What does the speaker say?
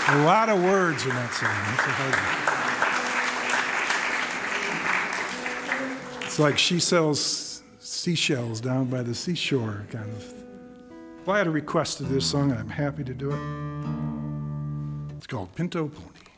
A lot of words in that song. That's a hard one. It's like she sells seashells down by the seashore, kind of. Well, I had a request of this song, and I'm happy to do it. It's called Pinto Pony.